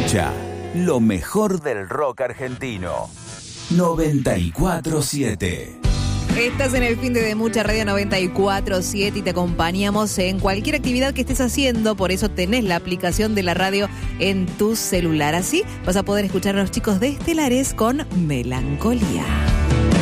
Escucha lo mejor del rock argentino. 94.7. Estás en el fin de Mucha Radio 94.7 y te acompañamos en cualquier actividad que estés haciendo. Por eso tenés la aplicación de la radio en tu celular. Así vas a poder escuchar a los chicos de Estelares con Melancolía.